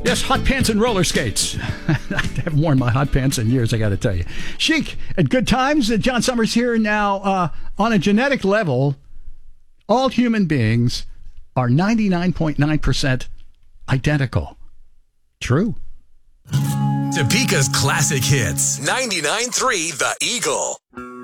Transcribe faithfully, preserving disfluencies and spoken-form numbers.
Yes, hot pants and roller skates. I haven't worn my hot pants in years, I got to tell you. Chic at Good Times. Uh, John Summers here now. Uh, on a genetic level, all human beings are ninety-nine point nine percent identical. True. Topeka's classic hits. ninety-nine point three The Eagle.